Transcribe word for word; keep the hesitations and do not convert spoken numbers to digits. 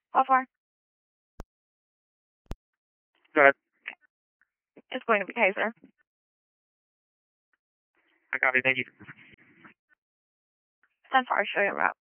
How far? Go ahead. It's going to be Kaiser. I copy. Thank you. Stand for, show your route.